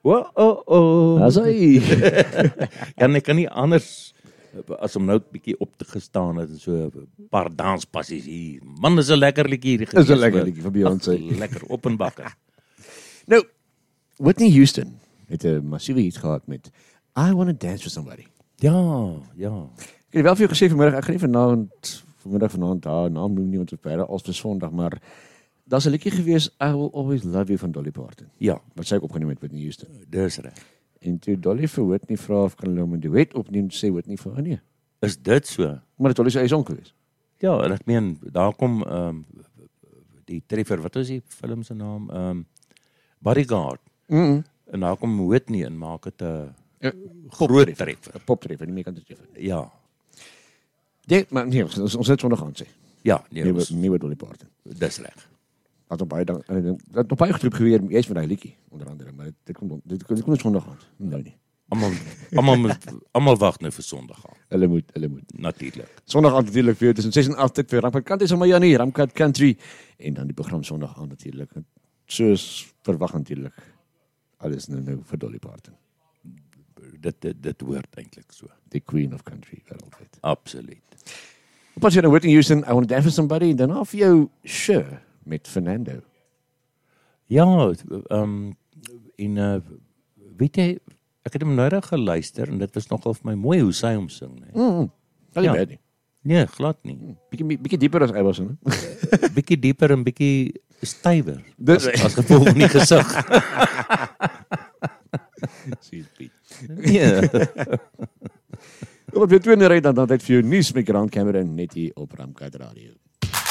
As hy. En ek kan nie anders as om nou 'n bietjie op te gestaan het en so 'n paar danspassies hier. Man, is 'n lekker liedjie hier gewees. Is 'n lekker liedjie van Beyoncé. Ag, lekker op en bakker. Nou, Whitney Houston het 'n massiewe hit gehad met I Wanna Dance With Somebody. Ja. Ek het wel vir jou gesê vanmiddag, ek gaan nie vanaand haar naam noem nie, want dit is als vir Sondag, maar daar's 'n liedjie gewees, I Will Always Love You van Dolly Parton, Ja, wat sy ook opgeneem het met Whitney Houston. dis reg. En toe Dolly vir Whitney vra of kan hulle hom 'n duet opneem, sê Whitney vir haar nee. Is dit so? Maar dit Dolly se eie song gewees. Ja, en ek meen, daar kom die treffer, wat is die film se naam? Bodyguard. Mhm. En daar kom Whitney en maak dit 'n groot Groot treffer. 'n poptreffer, nie meer kan dit treffer. Ja. Nee, maar nee, ons het Sondag aan sê. Ja, nee, Nuwe Dolly Parton. dis reg. Wat op baie dat op baie getroep geweer eers met daai liedjie onder andere, maar dit kom Sondag aan. Nou nie. Almal wag nou vir Sondag aan. Hulle moet. Natuurlik. Sondag aan natuurlik vir tussen 6 en 8 tyd vir Ramkat Country sommer ja nie, Ramkat Country en dan die program Sondag aan natuurlik. Soos verwag natuurlik. Alles nou vir Dolly Parton. Dit hoort eintlik so. The Queen of Country wêreldwyd. Absoluut. Op as jy nou Whitney Houston, I Want to Dance With Somebody en dan af jou Sure met Fernando. Ja, weet jy, ek het hom nou reg geluister en dit was nogal vir my mooi hoe sy hom sing, nee. Wel Ja. bad nie. Nee, glad nie. Bietjie dieper as hy was, né? Bietjie dieper en bietjie stywer. Dis As gevolg van die gesig. Sies Piet. Nee. Op weer 2 ry dan tyd vir jou nuus met Grant Cameron net hier op Ramkat Radio.